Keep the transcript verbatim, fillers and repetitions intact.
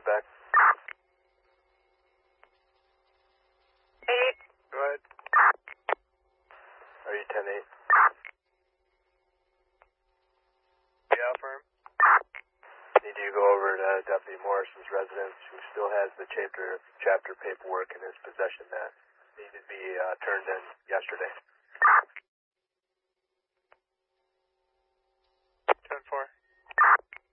right back. Eight. Go ahead. Are you ten eight? Yeah, firm. Need you to go over to Deputy Morrison's residence, who still has the chapter chapter paperwork in his possession that needed to be uh, turned in yesterday.